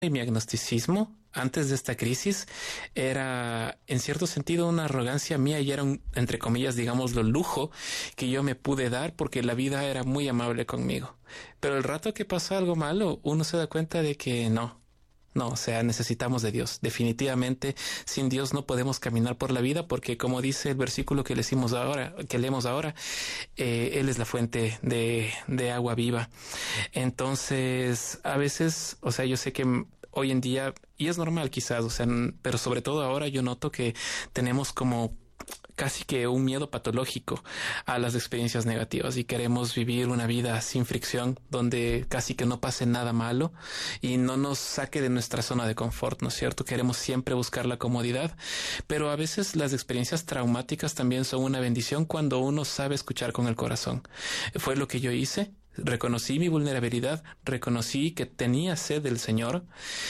y mi agnosticismo antes de esta crisis era en cierto sentido una arrogancia mía y era un, entre comillas, digámoslo, lujo que yo me pude dar porque la vida era muy amable conmigo. Pero el rato que pasa algo malo, uno se da cuenta de que no, o sea, necesitamos de Dios. Definitivamente, sin Dios no podemos caminar por la vida porque, como dice el versículo que leemos ahora, Él es la fuente de agua viva. Entonces, a veces, o sea, yo sé que hoy en día, y es normal quizás, o sea, pero sobre todo ahora yo noto que tenemos como casi que un miedo patológico a las experiencias negativas y queremos vivir una vida sin fricción donde casi que no pase nada malo y no nos saque de nuestra zona de confort, ¿no es cierto? Queremos siempre buscar la comodidad, pero a veces las experiencias traumáticas también son una bendición cuando uno sabe escuchar con el corazón. Fue lo que yo hice. Reconocí mi vulnerabilidad, reconocí que tenía sed del Señor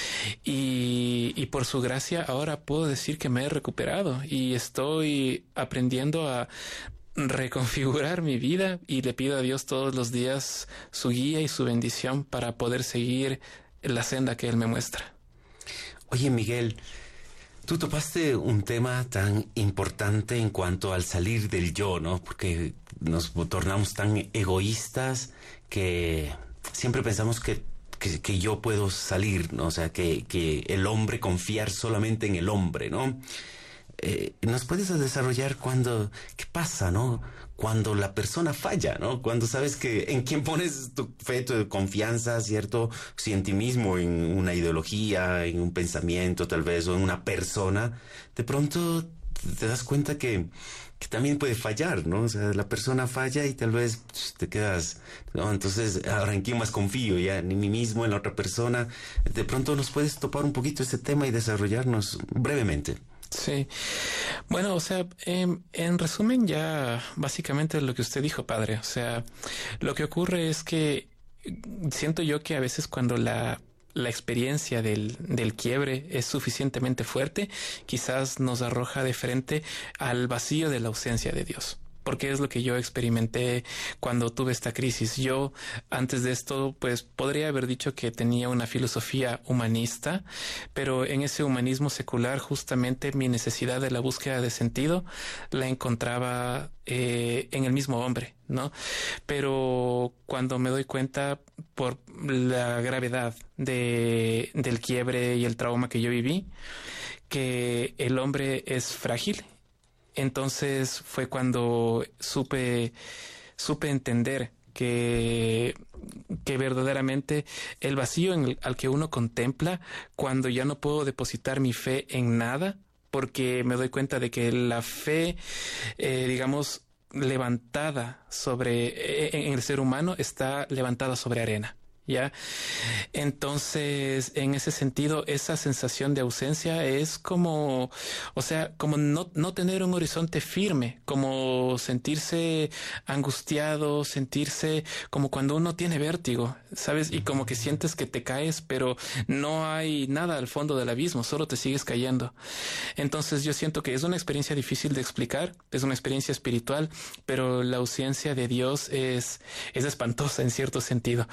y por su gracia ahora puedo decir que me he recuperado y estoy aprendiendo a reconfigurar mi vida y le pido a Dios todos los días su guía y su bendición para poder seguir la senda que Él me muestra. Oye, Miguel, tú topaste un tema tan importante en cuanto al salir del yo, ¿no? Porque nos tornamos tan egoístas que siempre pensamos que yo puedo salir, ¿no? O sea, que el hombre, confiar solamente en el hombre, ¿no? ¿Nos puedes desarrollar qué pasa, ¿no? Cuando la persona falla, ¿no? Cuando sabes que en quién pones tu fe, tu confianza, ¿cierto? Si en ti mismo, en una ideología, en un pensamiento tal vez, o en una persona, de pronto te das cuenta que también puede fallar, ¿no? O sea, la persona falla y tal vez te quedas, ¿no? Entonces, ahora en quién más confío, ya en mí mismo, en la otra persona. De pronto nos puedes topar un poquito este tema y desarrollarnos brevemente. Sí. Bueno, o sea, en resumen ya básicamente lo que usted dijo, padre. O sea, lo que ocurre es que siento yo que a veces cuando la experiencia del quiebre es suficientemente fuerte, quizás nos arroja de frente al vacío de la ausencia de Dios. Porque es lo que yo experimenté cuando tuve esta crisis. Yo, antes de esto, pues podría haber dicho que tenía una filosofía humanista, pero en ese humanismo secular, justamente mi necesidad de la búsqueda de sentido la encontraba en el mismo hombre, ¿no? Pero cuando me doy cuenta por la gravedad del quiebre y el trauma que yo viví, que el hombre es frágil. Entonces fue cuando supe entender que verdaderamente el vacío al que uno contempla cuando ya no puedo depositar mi fe en nada, porque me doy cuenta de que la fe, digamos, levantada en el ser humano está levantada sobre arena. ¿Ya? Entonces, en ese sentido, esa sensación de ausencia es como, o sea, como no tener un horizonte firme, como sentirse angustiado, sentirse como cuando uno tiene vértigo, ¿sabes? Y como que sientes que te caes, pero no hay nada al fondo del abismo, solo te sigues cayendo. Entonces, yo siento que es una experiencia difícil de explicar, es una experiencia espiritual, pero la ausencia de Dios es espantosa en cierto sentido.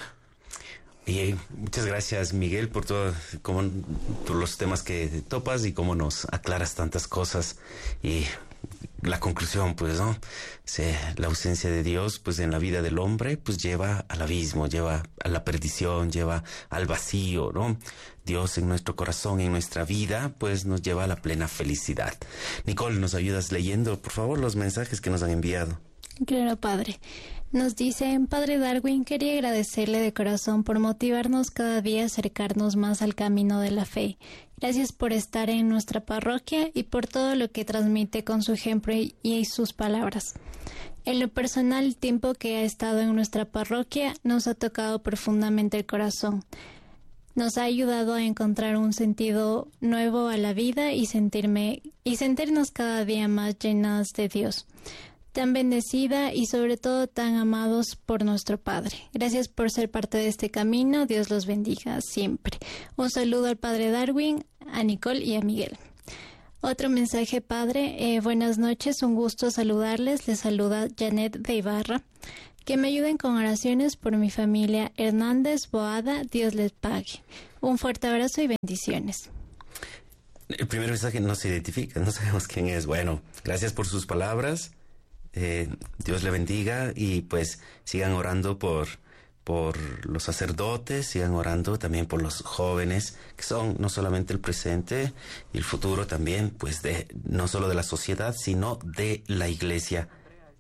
Y muchas gracias, Miguel, por por los temas que topas y cómo nos aclaras tantas cosas. Y la conclusión, pues, ¿no? La ausencia de Dios, pues, en la vida del hombre, pues, lleva al abismo, lleva a la perdición, lleva al vacío, ¿no? Dios en nuestro corazón, en nuestra vida, pues, nos lleva a la plena felicidad. Nicole, ¿nos ayudas leyendo, por favor, los mensajes que nos han enviado? Claro, padre. Nos dicen, Padre Darwin, quería agradecerle de corazón por motivarnos cada día a acercarnos más al camino de la fe. Gracias por estar en nuestra parroquia y por todo lo que transmite con su ejemplo y sus palabras. En lo personal, el tiempo que ha estado en nuestra parroquia nos ha tocado profundamente el corazón. Nos ha ayudado a encontrar un sentido nuevo a la vida y sentirnos cada día más llenas de Dios. Tan bendecida y sobre todo tan amados por nuestro Padre. Gracias por ser parte de este camino. Dios los bendiga siempre. Un saludo al Padre Darwin, a Nicole y a Miguel. Otro mensaje, Padre. Buenas noches, un gusto saludarles. Les saluda Janet de Ibarra. Que me ayuden con oraciones por mi familia Hernández Boada, Dios les pague. Un fuerte abrazo y bendiciones. El primer mensaje no se identifica, no sabemos quién es. Bueno, gracias por sus palabras. Dios le bendiga y pues sigan orando por los sacerdotes, sigan orando también por los jóvenes, que son no solamente el presente y el futuro también, pues no solo de la sociedad, sino de la iglesia.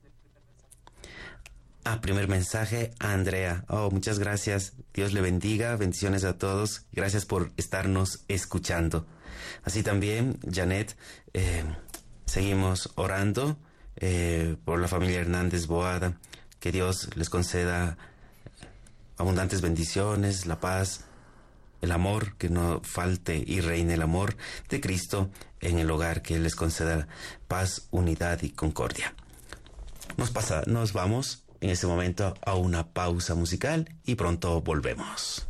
Primer mensaje, Andrea. Muchas gracias. Dios le bendiga. Bendiciones a todos. Gracias por estarnos escuchando. Así también, Janet, seguimos orando por la familia Hernández Boada. Que Dios les conceda abundantes bendiciones, la paz, el amor, que no falte y reine el amor de Cristo en el hogar, que Él les conceda paz, unidad y concordia. Nos vamos en este momento a una pausa musical y pronto volvemos.